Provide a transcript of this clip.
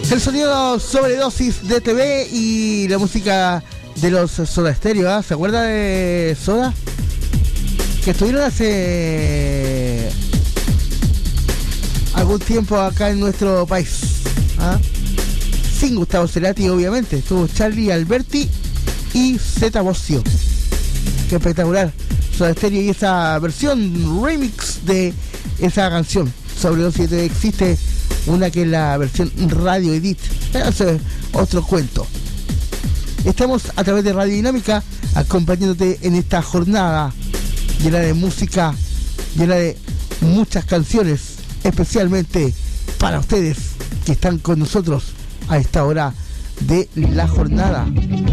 El sonido Sobredosis de TV y la música de los Soda Stereo, ¿eh? ¿Se acuerda de Soda? Que estuvieron hace algún tiempo acá en nuestro país, ¿ah? Sin Gustavo Cerati, obviamente. Estuvo Charlie Alberti y Zeta Bosio. Qué espectacular Soda Stereo y esa versión remix de esa canción Sobredosis de TV. Existe una que es la versión Radio Edit. Ese es otro cuento. Estamos a través de Radio Dinámica acompañándote en esta jornada llena de música, llena de muchas canciones, especialmente para ustedes que están con nosotros a esta hora de la jornada.